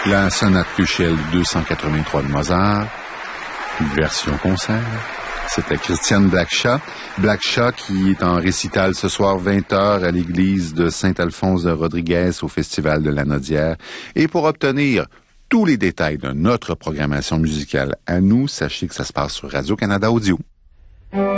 La sonate Köchel 283 de Mozart, version concert. C'était Christiane Blackshot. Blackshot qui est en récital ce soir 20h à l'église de Saint-Alphonse de Rodriguez au Festival de la Nodière. Et pour obtenir tous les détails de notre programmation musicale à nous, sachez que ça se passe sur Radio-Canada Audio.